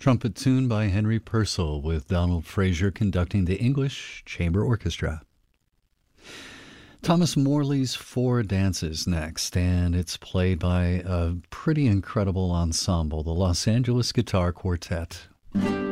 Trumpet tune by Henry Purcell with Donald Fraser conducting the English Chamber Orchestra. Thomas Morley's Four Dances next, and it's played by a pretty incredible ensemble, the Los Angeles Guitar Quartet.